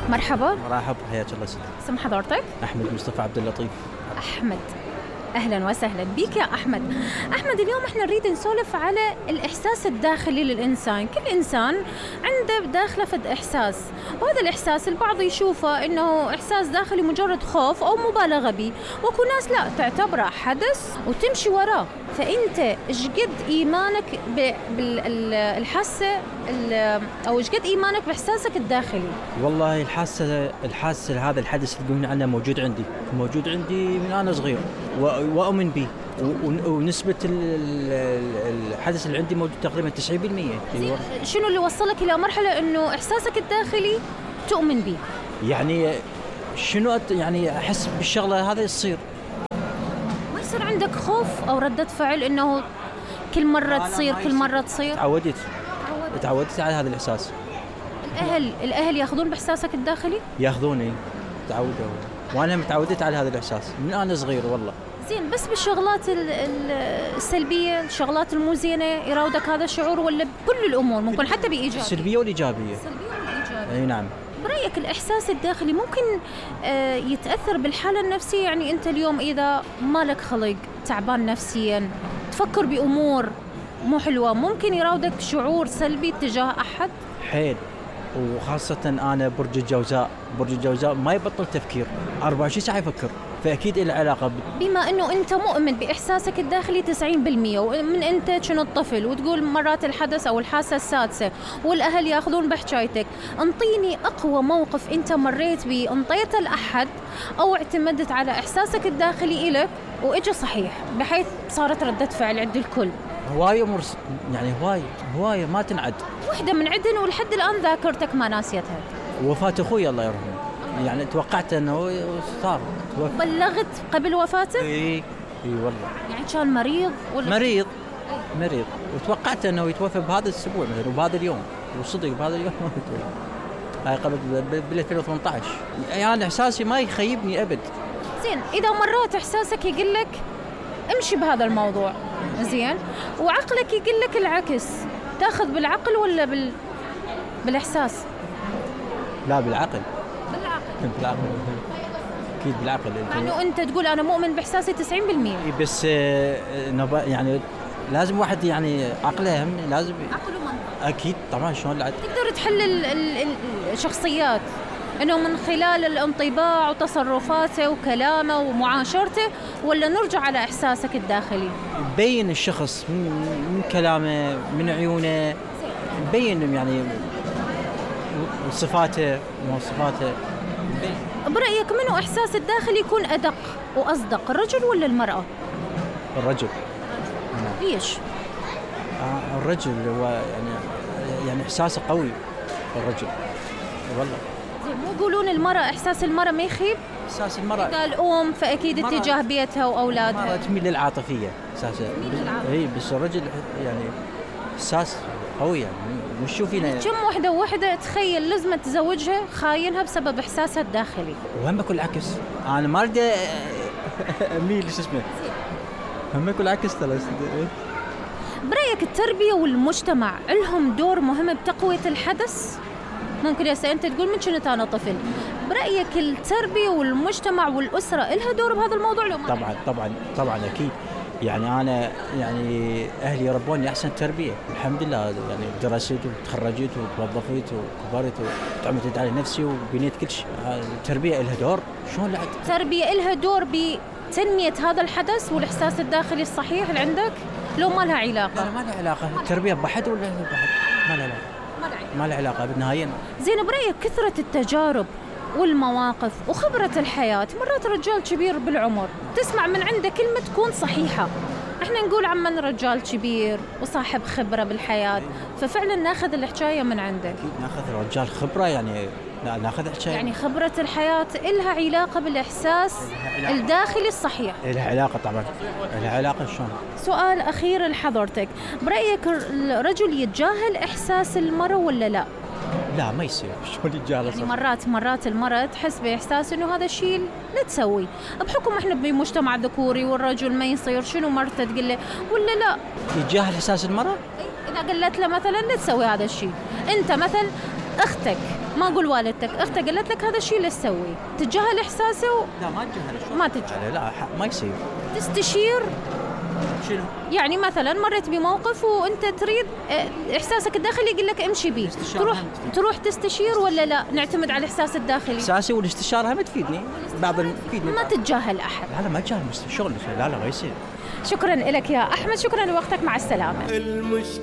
مرحبا. مرحبا، حياك الله سيدي. اسم حضرتك؟ أحمد مصطفى عبد اللطيف. أحمد، أهلا وسهلا بك يا أحمد. أحمد، اليوم احنا نريد نسولف على الإحساس الداخلي للإنسان. كل إنسان عنده داخله فد إحساس، وهذا الإحساس البعض يشوفه إنه إحساس داخلي مجرد خوف أو مبالغة به، وكو ناس لا تعتبره حدث وتمشي وراه. فأنت إشقد إيمانك بالحاسة أو إشقد إيمانك بإحساسك الداخلي؟ والله الحاسة هذا الحدث اللي قلنا عنه موجود عندي من أنا صغير وأؤمن به، ونسبة الحدث اللي عندي موجود تقريبا 90%. شنو اللي وصلك إلى مرحلة إنه إحساسك الداخلي تؤمن به؟ يعني شنو يعني أحس بالشغلة هذا يصير. ما يصير عندك خوف أو ردة فعل إنه كل مرة تصير؟ تعودت على هذا الإحساس. الأهل يأخذون بإحساسك الداخلي؟ يأخذوني، تعودوا، وأنا متعودت على هذا الإحساس من أنا صغير والله. زين، بس بالشغلات السلبية، الشغلات المو زينة يراودك هذا الشعور، ولا بكل الأمور ممكن حتى بإيجابية؟ السلبية والإيجابية. أي نعم. برأيك الإحساس الداخلي ممكن يتأثر بالحالة النفسية؟ يعني أنت اليوم إذا مالك خلق، تعبان نفسيا، تفكر بأمور مو حلوة، ممكن يراودك شعور سلبي تجاه أحد؟ حيل، وخاصة أنا برج الجوزاء ما يبطل تفكير 24 ساعة يفكر، فأكيد له علاقة بما أنه أنت مؤمن بإحساسك الداخلي 90%، ومن أنت شنو الطفل وتقول مرات الحدث أو الحاسة السادسة والأهل يأخذون بحجايتك، انطيني أقوى موقف أنت مريت به انطيته لأحد أو اعتمدت على إحساسك الداخلي إلك وإجا صحيح بحيث صارت ردة فعل عند الكل. هواية أمور، يعني هواية ما تنعد. واحدة من عدن ولحد الآن ذاكرتك ما ناسيتها. وفاة أخوي الله يرحمه، يعني توقعت أنه صار. بلغت قبل وفاته؟ إي والله. يعني كان مريض ولا؟ مريض، وتوقعت أنه يتوفى بهذا الأسبوع مثلا وبهذا اليوم، وصدق بهذا اليوم هاي قبل بال 2018. يعني إحساسي ما يخيبني أبد. زين، إذا مرات إحساسك يقول لك امشي بهذا الموضوع، زين، وعقلك يقول لك العكس، تاخذ بالعقل ولا بالإحساس؟ لا، بالعقل. أكيد بالعقل. يعني أنت تقول أنا مؤمن بإحساسي 90%. بس يعني لازم واحد يعني عقله هم لازم. عقل ومنطق. أكيد طبعا. شلون لا تقدر تحل الشخصيات إنه من خلال الانطباع وتصرفاته وكلامه ومعاشرته، ولا نرجع على إحساسك الداخلي؟ بين الشخص من كلامه، من عيونه، بين يعني صفاته ومواصفاته. برأيك منو إحساس الداخلي يكون أدق وأصدق، الرجل ولا المرأة؟ الرجل. ليش؟ الرجل هو يعني إحساسه قوي الرجل والله. مو يقولون المرأة إحساس المرأة ما يخيب؟ إحساس المرأة إذا الأم فأكيد اتجاه بيتها وأولادها. المرأة تميل للعاطفية أساسا. إيه، بس الرجل يعني إحساس قوي، يعني مش شوفينا. كم وحدة تخيل لازم تزوجها خاينها بسبب إحساسها الداخلي. وهم بكل عكس، أنا ما أريد أميل شو اسمه، هم بكل عكس ترى. برأيك التربية والمجتمع لهم دور مهم بتقوية الحدث؟ ممكن يا أنت تقول من كنت أنا طفل، برأيك التربية والمجتمع والأسرة لها دور بهذا الموضوع لو ما؟ طبعا أكيد. يعني أنا يعني أهلي ربوني أحسن تربية الحمد لله، يعني درست وتخرجت وتوظفت وكبرت وتعمدت على نفسي وبنيت كل شيء. التربية لها دور. شلون لا؟ التربية لها دور بتنمية هذا الحدث والإحساس الداخلي الصحيح اللي عندك، لو ما لها علاقة؟ لا، ما لها علاقة. التربية بحد ولا بحد ما لها علاقة بالنهاية. زين، برأيك كثرة التجارب والمواقف وخبرة الحياة، مرات رجال كبير بالعمر تسمع من عنده كلمة تكون صحيحة، احنا نقول عمن رجال كبير وصاحب خبرة بالحياة، ففعلا ناخذ الحكاية من عنده. أكيد ناخذ رجال خبرة، يعني ناخذ حكاية. يعني خبرة الحياة إلها علاقة بالإحساس الداخلي الصحيح؟ إلها علاقة طبعا، إلها علاقة. شلون؟ سؤال أخير لحضرتك، برأيك الرجل يتجاهل إحساس المرأة ولا لا؟ لا، ما يصير. شلون يتجاهل؟ يعني مرات المرأة تحس بإحساس إنه هذا الشيء لا تسوي، بحكم إحنا بمجتمع ذكوري والرجل ما يصير، شنو مرته تقول له ولا لا؟ يتجاهل إحساس المرأة؟ إذا قلت له مثلا لا تسوي هذا الشيء، أنت مثلا اختك، ما اقول والدتك، اختك قالت لك هذا الشيء اللي تسويه، تتجاهل احساسه لا ما تجاهل، ما تتجاهل، لا ما يصير. تستشير؟ شنو؟ يعني مثلا مريت بموقف وانت تريد احساسك الداخلي يقول لك امشي بيه، تروح تستشير ولا لا نعتمد على الاحساس الداخلي؟ احساسي والاستشاره هم تفيدني، تفيدني. ما تتجاهل احد. لا ما تجاهل شغل، لا ما يصير. شكرا لك يا احمد، شكرا لوقتك، مع السلامه.